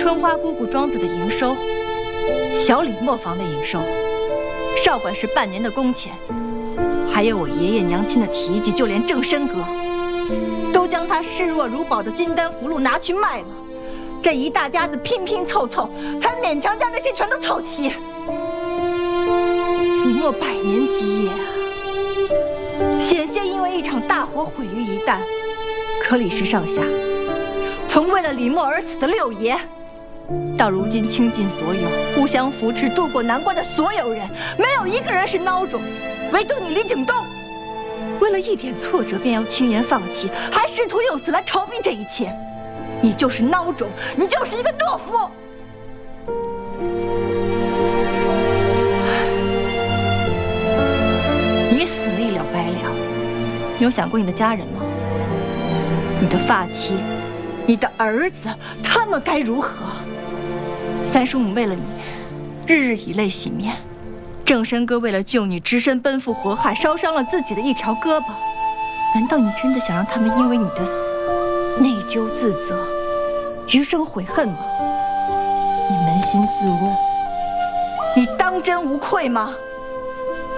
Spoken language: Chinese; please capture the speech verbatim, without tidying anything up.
春花姑姑庄子的营收，小李磨坊的营收，少管事半年的工钱，还有我爷爷娘亲的提及，就连正身哥，都将他视若如宝的金丹符箓拿去卖了。这一大家子拼拼凑凑，才勉强将这些全都凑齐。李墨百年基业啊，险些因为一场大火毁于一旦。可李氏上下，从为了李墨而死的六爷，到如今倾尽所有，互相扶持渡过难关的所有人，没有一个人是孬种，唯独你李景东，为了一点挫折便要轻言放弃，还试图用死来逃避这一切。你就是孬种，你就是一个懦夫。你死了一了百了，你有想过你的家人吗？你的发妻，你的儿子，他们该如何？三叔母为了你，日日以泪洗面；正身哥为了救你，只身奔赴火海，烧伤了自己的一条胳膊。难道你真的想让他们因为你的死内疚自责，余生悔恨吗？你扪心自问，你当真无愧吗？